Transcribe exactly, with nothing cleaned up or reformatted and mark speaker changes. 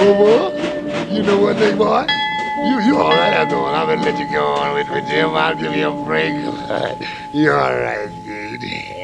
Speaker 1: Over. You know what, big boy? You you all right after all. I'm gonna let you go on with, with Jim. I'll give you a break. You all right, dude.